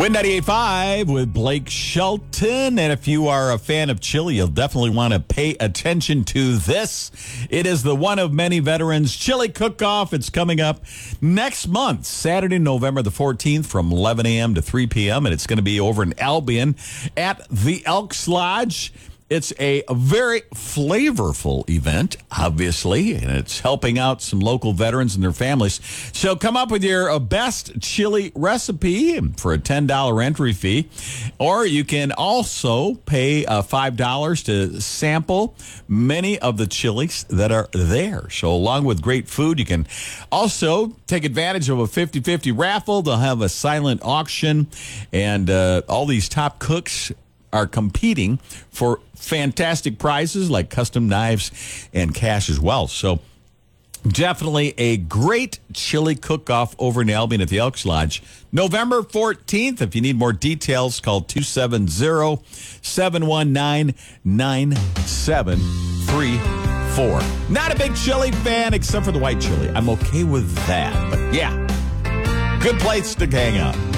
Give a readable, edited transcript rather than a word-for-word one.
Win 98.5 with Blake Shelton. And if you are a fan of chili, you'll definitely want to pay attention to this. It is the one of many veterans chili cook-off. It's coming up next month, Saturday, November the 14th from 11 a.m. to 3 p.m. And it's going to be over in Albion at the Elks Lodge. It's a very flavorful event, obviously, and it's helping out some local veterans and their families. So come up with your best chili recipe for a $10 entry fee, or you can also pay $5 to sample many of the chilies that are there. So along with great food, you can also take advantage of a 50-50 raffle. They'll have a silent auction, and all these top cooks are competing for fantastic prizes like custom knives and cash as well. So definitely a great chili cook-off over in Albion at the Elks Lodge. November 14th. If you need more details, call 270-719-9734. Not a big chili fan except for the white chili. I'm okay with that. But yeah, good place to hang out.